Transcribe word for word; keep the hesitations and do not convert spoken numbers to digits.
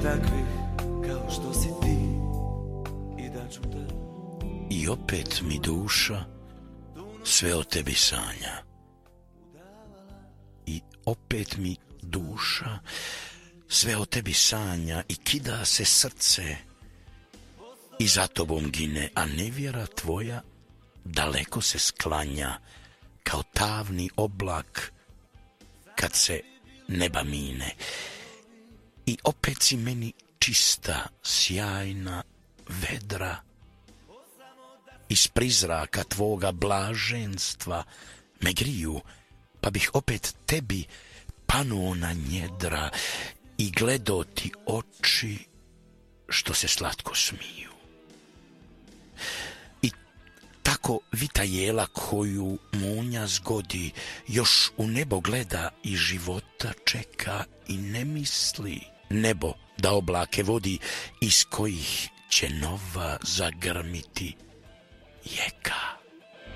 takvih kao što si ti i da ću te. I opet mi duša sve o tebi sanja. I opet mi duša sve o tebi sanja i kida se srce i za tobom gine, a nevjera tvoja daleko se sklanja kao tavni oblak kad se neba mine. I opet si meni čista, sjajna, vedra, iz prizraka tvoga blaženstva me griju, pa bih opet tebi panuo na njedra i gledao ti oči što se slatko smiju. I tako vita jela koju munja zgodi, još u nebo gleda i života čeka i ne misli nebo da oblake vodi iz kojih će nova zagrmiti jeka.